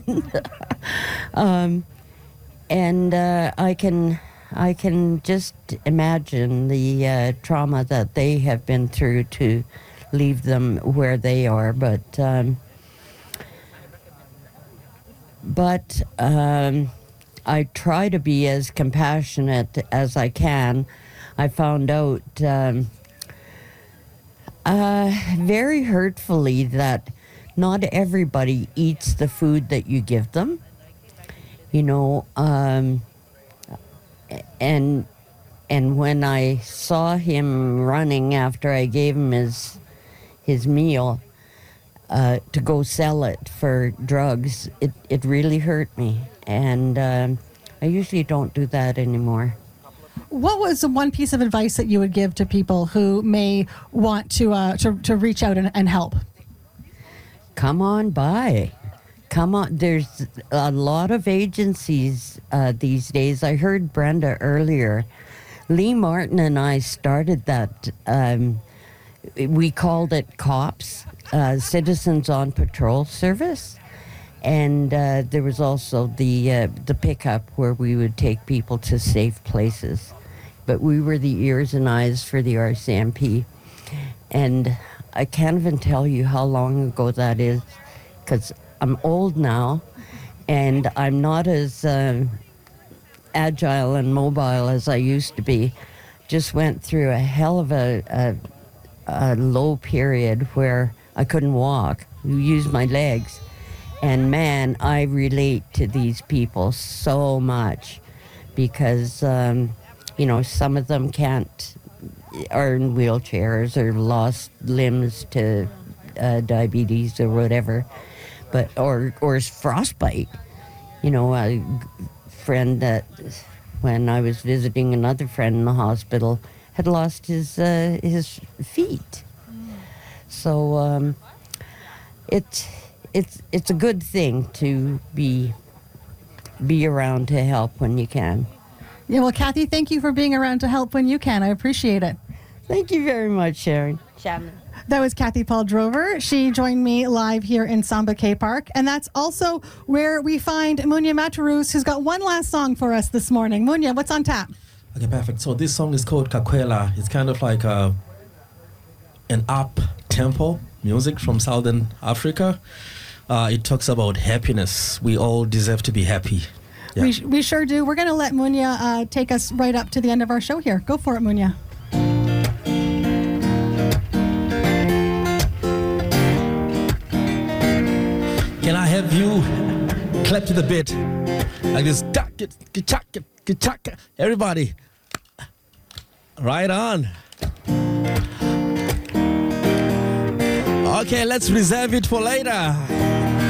And I can just imagine the trauma that they have been through to leave them where they are. But I try to be as compassionate as I can. I found out very hurtfully that not everybody eats the food that you give them. You know, and when I saw him running after I gave him his meal to go sell it for drugs, it really hurt me. And I usually don't do that anymore. What was the one piece of advice that you would give to people who may want to reach out and help? Come on by. Come on. There's a lot of agencies these days. I heard Brenda earlier. Lee Martin and I started that. We called it COPS, Citizens on Patrol Service. And there was also the pickup where we would take people to safe places. But we were the ears and eyes for the RCMP. And I can't even tell you how long ago that is, because I'm old now, and I'm not as agile and mobile as I used to be. Just went through a hell of a low period where I couldn't walk, use my legs. And man, I relate to these people so much because, some of them are in wheelchairs or lost limbs to diabetes or whatever, or frostbite. You know, a friend that when I was visiting another friend in the hospital had lost his feet. So it's a good thing to be around to help when you can. Yeah, well, Kathy, thank you for being around to help when you can. I appreciate it. Thank you very much, Sharon. That was Kathy Paul Drover. She joined me live here in Samba K Park. And that's also where we find Munya Matarus, who's got one last song for us this morning. Munya, what's on tap? Okay, perfect. So this song is called Kakwela. It's kind of like an up-tempo music from Southern Africa. It talks about happiness. We all deserve to be happy. Yeah. We sure do. We're going to let Munya take us right up to the end of our show here. Go for it, Munya. Can I have you clap to the beat like this? Everybody, right on. Okay, let's reserve it for later.